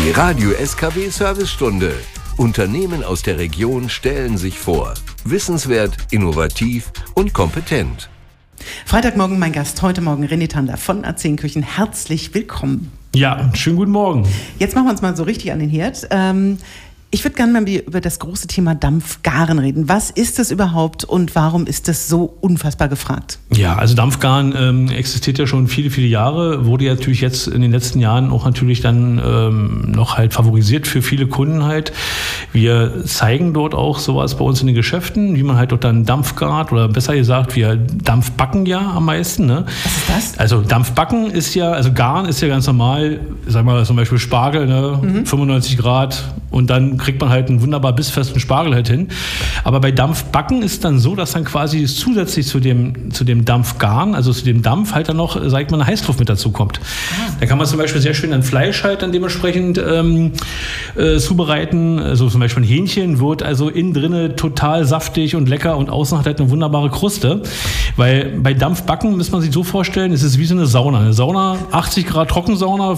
Die Radio SKW Servicestunde. Unternehmen aus der Region stellen sich vor. Wissenswert, innovativ und kompetent. Freitagmorgen mein Gast, heute Morgen René Tander von A10 Herzlich willkommen. Ja, schönen guten Morgen. Jetzt machen wir uns mal so richtig an den Herd. Ich würde gerne mal über das große Thema Dampfgaren reden. Was ist das überhaupt und warum ist das so unfassbar gefragt? Ja, also Dampfgaren existiert ja schon viele, viele Jahre, wurde ja natürlich jetzt in den letzten Jahren auch natürlich dann noch halt favorisiert für viele Kunden halt. Wir zeigen dort auch sowas bei uns in den Geschäften, wie man halt dort dann Dampfgart oder besser gesagt, wir Dampfbacken ja am meisten. Ne? Was ist das? Also Dampfbacken ist ja, also Garen ist ja ganz normal, sag mal zum Beispiel Spargel, ne? 95 Grad und dann kriegt man halt einen wunderbar bissfesten Spargel halt hin. Aber bei Dampfbacken ist dann so, dass dann quasi zusätzlich zu dem Dampfgaren, also zu dem Dampf halt dann noch, sag ich mal, eine Heißluft mit dazu kommt. Da kann man zum Beispiel sehr schön dann Fleisch halt dann dementsprechend zubereiten. Also zum Beispiel ein Hähnchen wird also innen drinne total saftig und lecker und außen hat halt eine wunderbare Kruste. Weil bei Dampfbacken muss man sich so vorstellen, es ist wie so eine Sauna. Eine Sauna, 80 Grad Trockensauna,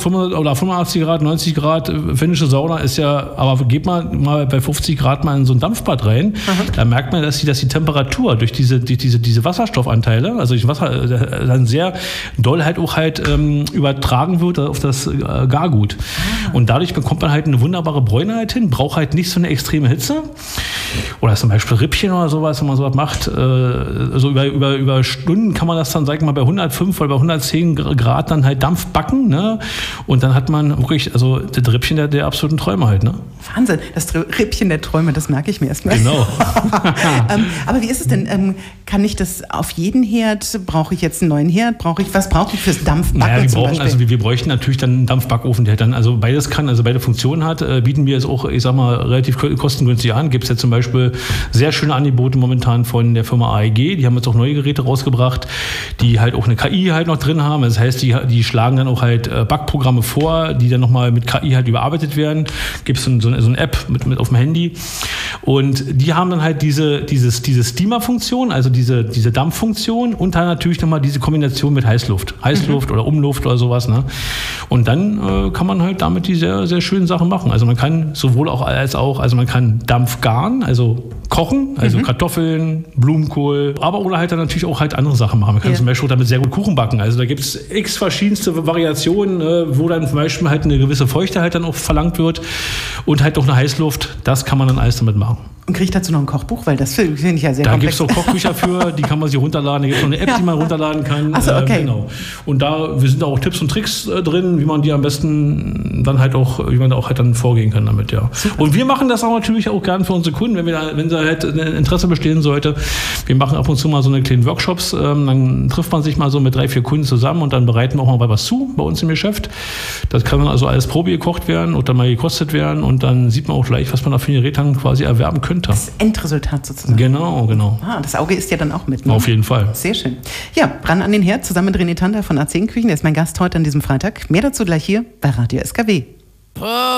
85 Grad, 90 Grad finnische Sauna ist ja, aber geht mal bei 50 Grad mal in so ein Dampfbad rein. Da merkt man, dass die Temperatur durch diese Wasserstoffanteile, also das Wasser dann sehr doll halt auch halt übertragen wird auf das Gargut. Und dadurch bekommt man halt eine wunderbare Bräune halt hin, braucht halt nicht so eine extreme Hitze. Oder zum Beispiel Rippchen oder sowas, wenn man sowas macht. Also über Stunden kann man das dann, sag ich mal, bei 105 oder bei 110 Grad dann halt Dampf backen. Ne? Und dann hat man wirklich, also das Rippchen der absoluten Träume halt. Ne? Wahnsinn, das Rippchen der Träume, das merke ich mir erstmal. Genau. Aber wie ist es denn? Kann ich das auf jeden Herd? Brauche ich jetzt einen neuen Herd? Was brauche ich fürs Dampfbacken zum Beispiel? Wir bräuchten natürlich dann einen Dampfbackofen, der dann also beides kann, also beide Funktionen hat. Bieten wir es auch, ich sag mal, relativ kostengünstig an. Gibt es ja zum Beispiel sehr schöne Angebote momentan von der Firma AEG. Die haben jetzt auch neue Geräte rausgebracht, die halt auch eine KI halt noch drin haben. Das heißt, die schlagen dann auch halt Backprogramme vor, die dann nochmal mit KI halt überarbeitet werden. Gibt es so eine App mit auf dem Handy. Und die haben dann halt diese Steamer-Funktion, also diese Dampffunktion und dann natürlich nochmal diese Kombination mit Heißluft oder Umluft oder sowas. Ne? Und dann kann man halt damit die sehr, sehr schönen Sachen machen. Also man kann sowohl auch als auch, also man kann Dampfgaren, also kochen, also Kartoffeln, Blumenkohl, aber oder halt dann natürlich auch halt andere Sachen machen. Man kann zum Beispiel damit sehr gut Kuchen backen. Also da gibt es x verschiedenste Variationen, wo dann zum Beispiel halt eine gewisse Feuchte halt dann auch verlangt wird und halt auch eine Heißluft. Das kann man dann alles damit machen. Und kriege ich dazu noch ein Kochbuch? Weil das finde ich ja sehr komplex. Da gibt es auch Kochbücher für, die kann man sich runterladen. Da gibt es noch eine App, die man runterladen kann. Ach so, okay. Genau. Und wir sind auch Tipps und Tricks drin, wie man die am besten dann halt auch, wie man da auch halt dann vorgehen kann damit, ja. Super. Und wir machen das auch natürlich auch gerne für unsere Kunden, wenn da halt ein Interesse bestehen sollte. Wir machen ab und zu mal so eine kleinen Workshops, dann trifft man sich mal so mit 3-4 Kunden zusammen und dann bereiten wir auch mal was zu bei uns im Geschäft. Das kann dann also alles Probe gekocht werden und dann mal gekostet werden und dann sieht man auch gleich, was man da für ein Gerät dann quasi erwerben könnte. Das Endresultat sozusagen. Genau. Das Auge ist ja dann auch mit. Ne? Auf jeden Fall. Sehr schön. Ja, ran an den Herd, zusammen mit René Tander von A10 Küchen. Der ist mein Gast heute an diesem Freitag. Mehr dazu gleich hier bei Radio SKW.